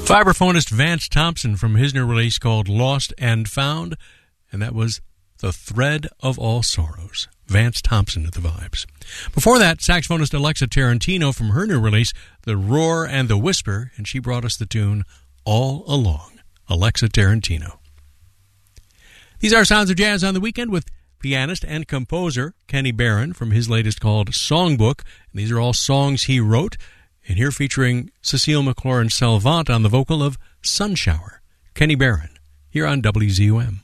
Vibraphonist Vance Thompson from his new release called Lost and Found, and that was The Thread of All Sorrows. Vance Thompson at the Vibes. Before that, saxophonist Alexa Tarantino from her new release, The Roar and the Whisper, and she brought us the tune All Along. Alexa Tarantino. These are Sounds of Jazz on the Weekend with pianist and composer Kenny Barron from his latest called Songbook. And these are all songs he wrote, and here featuring Cecile McLaurin-Salvant on the vocal of Sunshower. Kenny Barron, here on WZUM.